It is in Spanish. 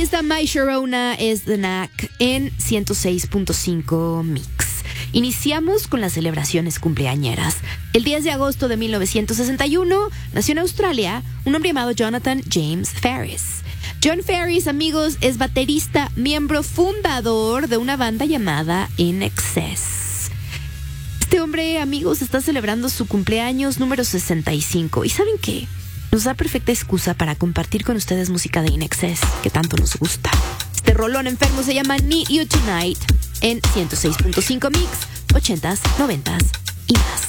Esta My Sharona es The Knack en 106.5 Mix. Iniciamos con las celebraciones cumpleañeras. El 10 de agosto de 1961 nació en Australia un hombre llamado Jonathan James Ferris. John Ferris, amigos, es baterista, miembro fundador de una banda llamada INXS. Este hombre, amigos, está celebrando su cumpleaños número 65. ¿Y saben qué? Nos da perfecta excusa para compartir con ustedes música de INXS, que tanto nos gusta. Este rolón enfermo se llama Need You Tonight en 106.5 Mix, 80s, 90s y más.